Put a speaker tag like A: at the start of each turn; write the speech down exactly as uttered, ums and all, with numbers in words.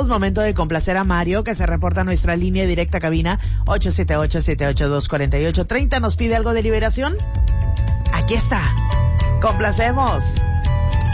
A: regresamos. Momento de complacer a Mario, que se reporta a nuestra línea directa cabina ocho siete ocho, siete ocho dos, cuatro ocho tres cero. ¿Nos pide algo de Liberación? Aquí está. Complacemos.